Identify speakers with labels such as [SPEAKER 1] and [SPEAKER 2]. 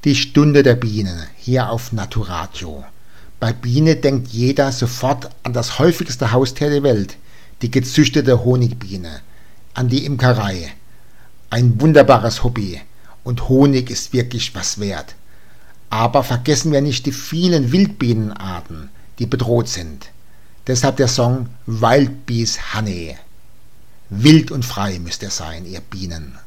[SPEAKER 1] Die Stunde der Bienen hier auf Naturadio. Bei Biene denkt jeder sofort an das häufigste Haustier der Welt, die gezüchtete Honigbiene, an die Imkerei. Ein wunderbares Hobby und Honig ist wirklich was wert. Aber vergessen wir nicht die vielen Wildbienenarten, die bedroht sind. Deshalb der Song Wild Bees Honey. Wild und frei müsst ihr sein, ihr Bienen.